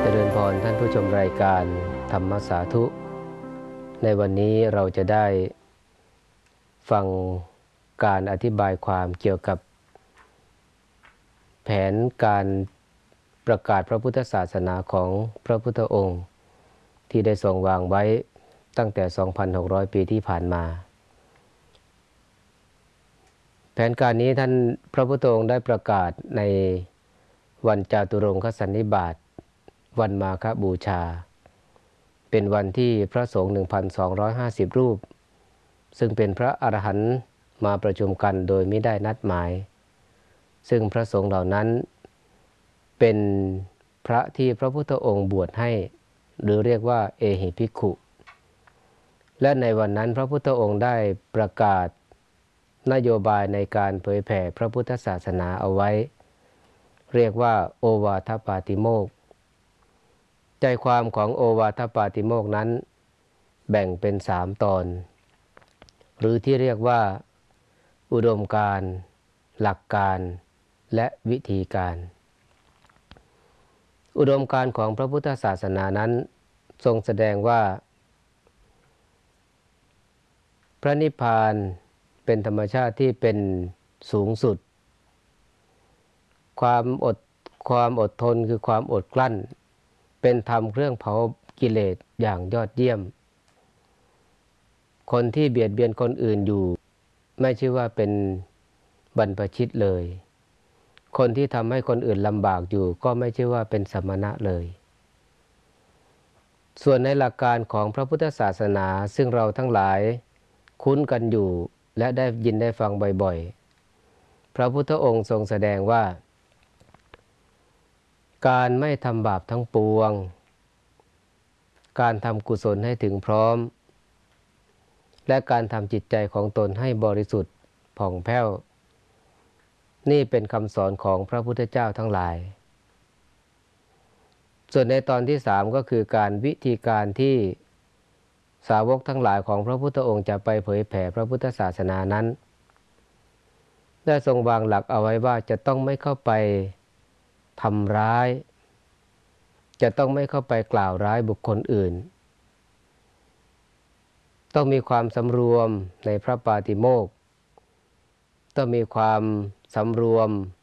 ริญพรท่านผู้ชมรายการธรรมสาธุในวันนี้เราจะได้ฟังการอธิบายความเกี่ยวกับแผนการประกาศพระพุทธศาสนาของพระพุทธองค์ที่ได้ทรงวางไว้ตั้งแต่ 2,600 ปีที่ผ่านมาแผนการนี้ท่านพระพุทธองค์ได้ประกาศในวันจาตุรงคสันนิบาตวันมาฆบูชาเป็นวันที่พระสงฆ์ 1,250 รูปซึ่งเป็นพระอรหันต์มาประชุมกันโดยไม่ได้นัดหมายซึ่งพระสงฆ์เหล่านั้นเป็นพระที่พระพุทธองค์บวชให้หรือเรียกว่าเอหิภิกขุและในวันนั้นพระพุทธองค์ได้ประกาศนโยบายในการเผยแผ่พระพุทธศาสนาเอาไว้เรียกว่าโอวาทปาติโมกข์ใจความของโอวาทปาติโมกข์นั้นแบ่งเป็น3ตอนหรือที่เรียกว่าอุดมการณ์หลักการและวิธีการอุดมการณ์ของพระพุทธศาสนานั้นทรงแสดงว่าพระนิพพานเป็นธรรมชาติที่เป็นสูงสุดความอดทนคือความอดกลั้นเป็นธรรมเครื่องเผากิเลสอย่างยอดเยี่ยมคนที่เบียดเบียนคนอื่นอยู่ไม่ชื่อว่าเป็นบรรพชิตเลยคนที่ทำให้คนอื่นลำบากอยู่ก็ไม่ชื่อว่าเป็นสมณะเลยส่วนในหลักการของพระพุทธศาสนาซึ่งเราทั้งหลายคุ้นกันอยู่และได้ยินได้ฟังบ่อยๆพระพุทธองค์ทรงแสดงว่าการไม่ทำบาปทั้งปวงการทำกุศลให้ถึงพร้อมและการทำจิตใจของตนให้บริสุทธิ์ผ่องแผ้วนี่เป็นคำสอนของพระพุทธเจ้าทั้งหลายส่วนในตอนที่3ก็คือการวิธีการที่สาวกทั้งหลายของพระพุทธองค์จะไปเผยแผ่พระพุทธศาสนานั้นได้ทรงวางหลักเอาไว้ว่าจะต้องไม่เข้าไปทำร้ายจะต้องไม่เข้าไปกล่าวร้ายบุคคลอื่นต้องมีความสำรวมในพระปาติโมกข์ต้องมีความสำรวม